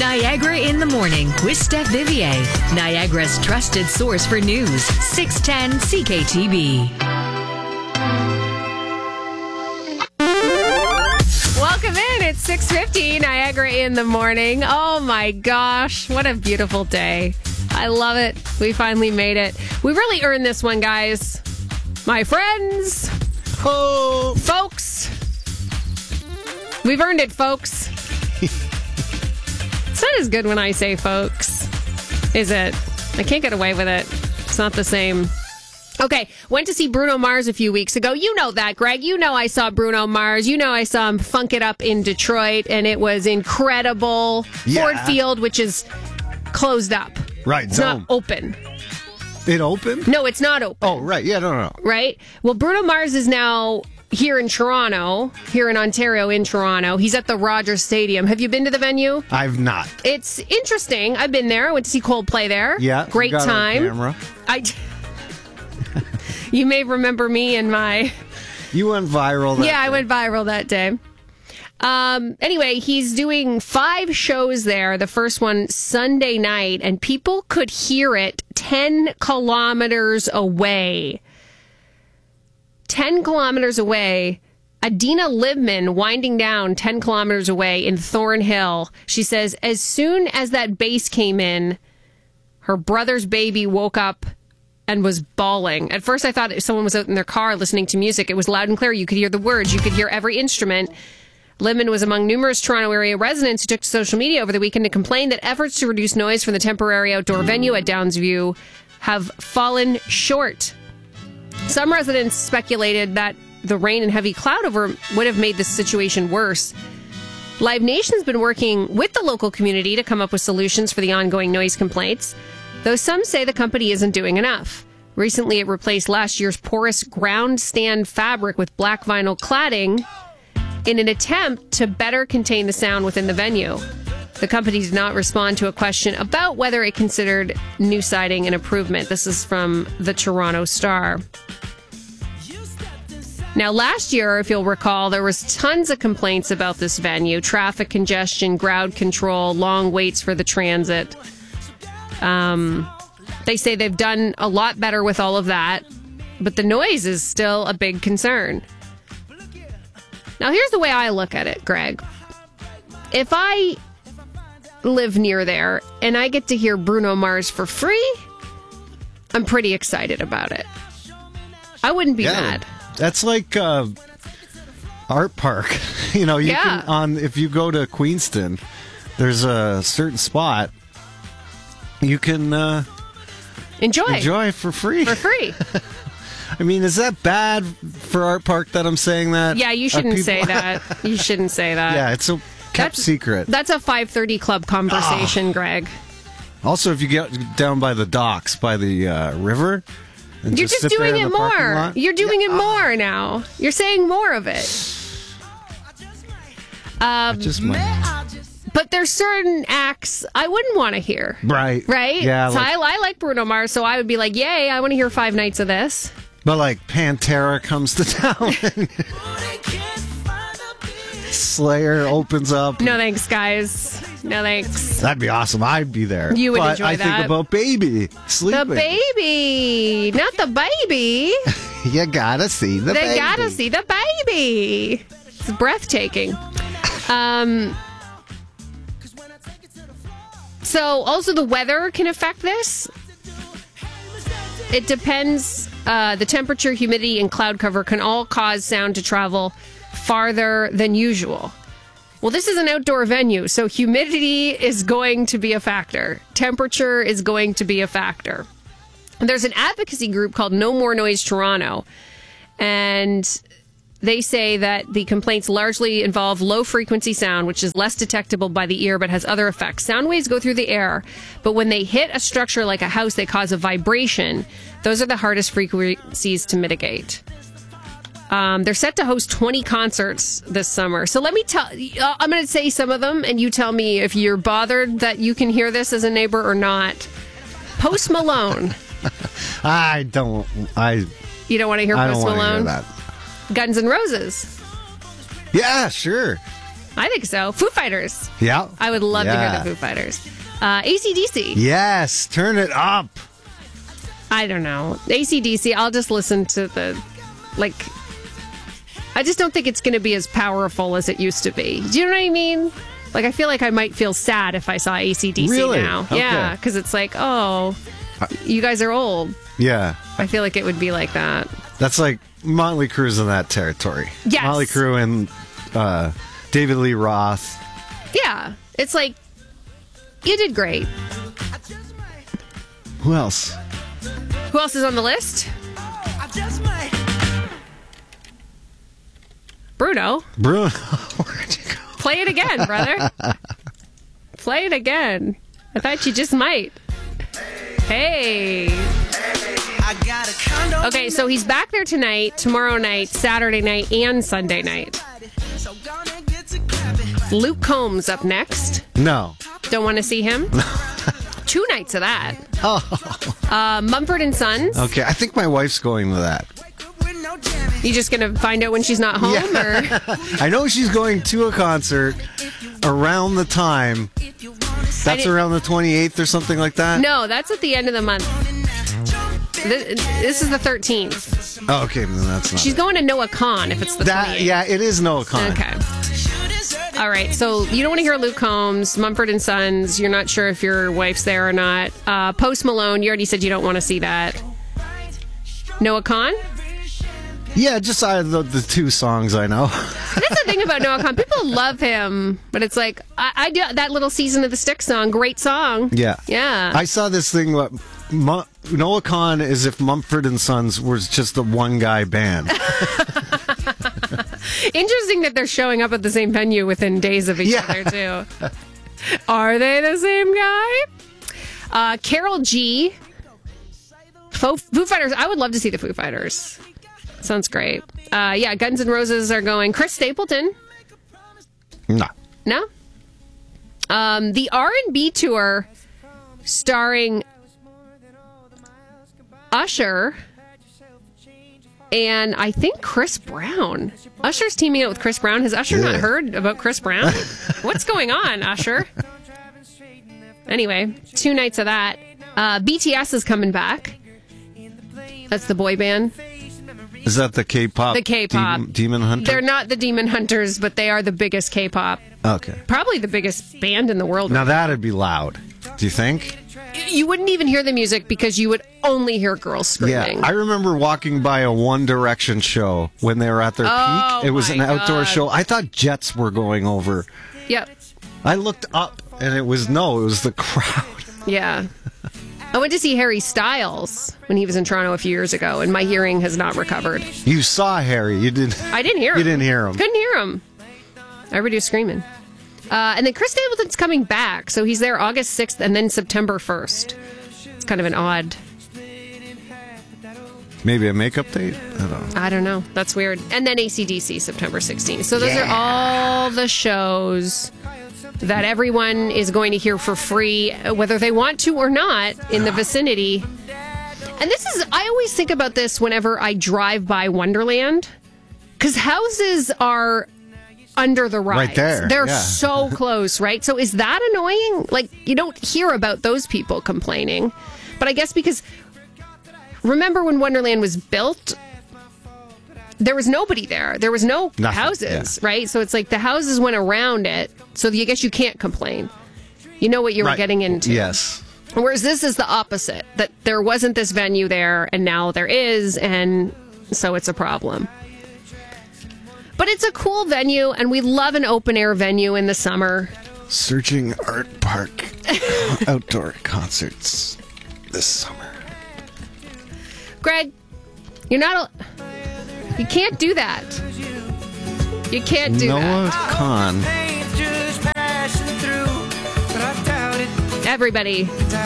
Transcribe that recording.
Niagara in the Morning with Steph Vivier, Niagara's trusted source for news. 610 CKTB. Welcome in. It's 6:50, Niagara in the Morning. Oh my gosh, what a beautiful day. I love it. We finally made it. We really earned this one, guys. My friends. Oh, folks. We've earned it, folks. It's not as good when I say folks, is it? I can't get away with it. It's not the same. Okay, went to see Bruno Mars a few weeks ago. You know that, Greg. You know I saw Bruno Mars. You know I saw him funk it up in Detroit, and it was incredible. Yeah. Ford Field, which is closed up. Right, It's not open. It open? No, it's not open. Oh, right. Yeah, no. Right? Well, Bruno Mars is now here in Toronto, here in Ontario, in Toronto. He's at the Rogers Stadium. Have you been to the venue? I've not. It's interesting. I've been there. I went to see Coldplay there. Yeah. Great got time. On camera. You may remember me in my... You went viral that day. I went viral that day. Anyway, he's doing 5 shows there. The first one Sunday night, and people could hear it 10 kilometers away. 10 kilometers away. Adina Libman winding down 10 kilometers away in Thornhill. She says, as soon as that bass came in, her brother's baby woke up and was bawling. At first, I thought someone was out in their car listening to music. It was loud and clear. You could hear the words. You could hear every instrument. Libman was among numerous Toronto area residents who took to social media over the weekend to complain that efforts to reduce noise from the temporary outdoor venue at Downsview have fallen short. Some residents speculated that the rain and heavy cloud over would have made the situation worse. Live Nation's been working with the local community to come up with solutions for the ongoing noise complaints, though some say the company isn't doing enough. Recently, it replaced last year's porous ground stand fabric with black vinyl cladding in an attempt to better contain the sound within the venue. The company did not respond to a question about whether it considered new siding an improvement. This is from the Toronto Star. Now, last year, if you'll recall, there was tons of complaints about this venue. Traffic congestion, crowd control, long waits for the transit. They say they've done a lot better with all of that, but the noise is still a big concern. Now, here's the way I look at it, Greg. If I live near there and I get to hear Bruno Mars for free, I'm pretty excited about it. I wouldn't be mad. That's like Art Park. You know, you can if you go to Queenston, there's a certain spot you can enjoy for free. For free. I mean, is that bad for Art Park that I'm saying that? Yeah, you shouldn't say that. You shouldn't say that. Yeah, it's a kept secret. That's a 5:30 Club conversation, Greg. Also, if you get down by the docks, by the river, and you're just doing it more. You're doing it more now. You're saying more of it. But there's certain acts I wouldn't want to hear. Right. Yeah. So I like Bruno Mars, so I would be like, yay, I want to hear 5 nights of this. But like Pantera comes to town. Slayer opens up. No thanks, guys. No thanks. That'd be awesome. I'd be there. You would enjoy I that. think about baby sleeping. The baby, not the baby. You gotta see the baby. They gotta see the baby. It's breathtaking. So also the weather can affect this. It depends. The temperature, humidity, and cloud cover can all cause sound to travel farther than usual. Well, this is an outdoor venue, so humidity is going to be a factor. Temperature is going to be a factor. And there's an advocacy group called No More Noise Toronto, and they say that the complaints largely involve low-frequency sound, which is less detectable by the ear but has other effects. Sound waves go through the air, but when they hit a structure like a house, they cause a vibration. Those are the hardest frequencies to mitigate. They're set to host 20 concerts this summer. So let me I'm going to say some of them, and you tell me if you're bothered that you can hear this as a neighbor or not. Post Malone. You don't want to hear Post Malone? Hear that. Guns N' Roses. Yeah, sure. I think so. Foo Fighters. Yeah. I would love to hear the Foo Fighters. AC/DC. Yes, turn it up. I don't know. AC/DC, I'll just listen to I just don't think it's going to be as powerful as it used to be. Do you know what I mean? Like, I feel like I might feel sad if I saw AC/DC now. Okay. Yeah, because it's like, oh, you guys are old. Yeah. I feel like it would be like that. That's like Motley Crue's in that territory. Yes. Motley Crue and David Lee Roth. Yeah. It's like, you did great. Who else? Who else is on the list? Bruno. Where'd you go? Play it again, brother. Play it again. I thought you just might. Hey. Okay, so he's back there tonight, tomorrow night, Saturday night, and Sunday night. Luke Combs up next. No. Don't want to see him? 2 nights of that. Oh. Mumford & Sons. Okay, I think my wife's going to that. You just going to find out when she's not home? Yeah. Or? I know she's going to a concert around the time. That's around the 28th or something like that? No, that's at the end of the month. This is the 13th. Oh, okay, then that's not. She's going to Noah Khan if it's the 28th. Yeah, it is Noah Khan. Okay. All right, so you don't want to hear Luke Combs, Mumford & Sons. You're not sure if your wife's there or not. Post Malone, you already said you don't want to see that. Noah Khan? Yeah, just the 2 songs I know. That's the thing about Noah Khan. People love him, but it's like, I do that little Season of the Stick song. Great song. Yeah. Yeah. I saw this thing, Noah Khan is if Mumford & Sons was just a one-guy band. Interesting that they're showing up at the same venue within days of each other, too. Are they the same guy? Carol G. Foo Fighters. I would love to see the Foo Fighters. Sounds great. Yeah, Guns N' Roses are going. Chris Stapleton. No. No? The R&B tour starring Usher and I think Chris Brown. Usher's teaming up with Chris Brown. Has Usher not heard about Chris Brown? What's going on, Usher? Anyway, 2 nights of that. BTS is coming back. That's the boy band. Is that the K-pop? The K-pop. Demon Hunter? They're not the Demon Hunters, but they are the biggest K-pop. Okay. Probably the biggest band in the world. Now that'd be loud. Do you think? You wouldn't even hear the music because you would only hear girls screaming. Yeah, I remember walking by a One Direction show when they were at their peak. It was an outdoor show. I thought jets were going over. Yep. I looked up and it was the crowd. Yeah. I went to see Harry Styles when he was in Toronto a few years ago, and my hearing has not recovered. You saw Harry. You didn't. I didn't hear him. You didn't hear him. Couldn't hear him. Everybody was screaming. And then Chris Stapleton's coming back, so he's there August 6th and then September 1st. It's kind of an odd... Maybe a makeup date? I don't know. That's weird. And then AC/DC September 16th. So those are all the shows that everyone is going to hear for free, whether they want to or not, in the vicinity. And I always think about this whenever I drive by Wonderland, because houses are under the rides. Right there. They're so close, right? So is that annoying? Like, you don't hear about those people complaining. But I guess because, remember when Wonderland was built, there was nobody there. There was no houses, right? So it's like the houses went around it. So I guess you can't complain. You know what you were getting into. Yes. Whereas this is the opposite, that there wasn't this venue there and now there is, and so it's a problem. But it's a cool venue, and we love an open-air venue in the summer. Searching Art Park outdoor concerts this summer. Greg, you can't do that. You can't do Noah Khan. Everybody.